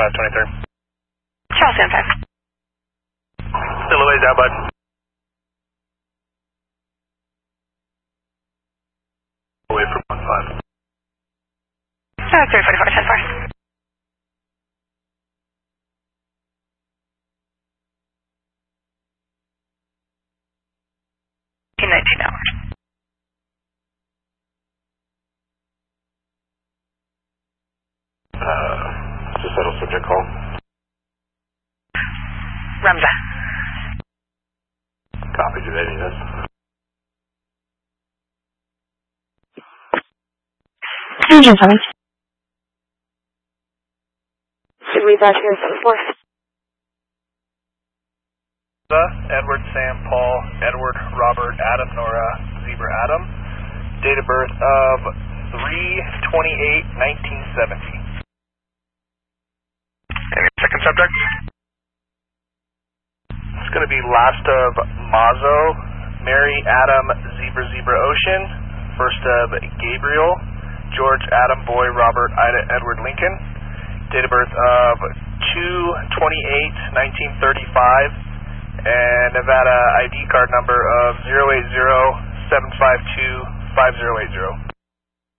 523. Charles 75. Still a ways out, bud. Away from 15. 344, 10-4. $19. Just settle subject call. Ramza. Copy, do they need us? Engine 7. Should we back here 74? Edward, Sam, Paul, Edward, Robert, Adam, Nora, Zebra, Adam. Date of birth of 3/28/1970. And second subject? It's going to be last of Mazo, Mary, Adam, Zebra, Zebra, Ocean. First of Gabriel, George, Adam, Boy, Robert, Ida, Edward, Lincoln. Date of birth of 2/28/1935. And Nevada ID card number of 080-752-5080.